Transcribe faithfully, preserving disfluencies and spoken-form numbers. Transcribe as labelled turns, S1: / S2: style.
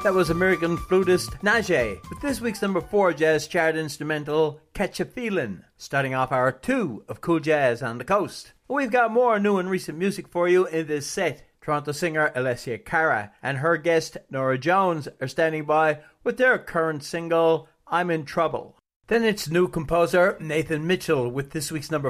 S1: That was American flutist Najee with this week's number four jazz chart instrumental, Catch a Feelin', starting off hour two of Cool Jazz on the Coast. We've got more new and recent music for you in this set. Toronto singer Alessia Cara and her guest Nora Jones are standing by with their current single, I'm in Trouble. Then it's new composer Nathan Mitchell with this week's number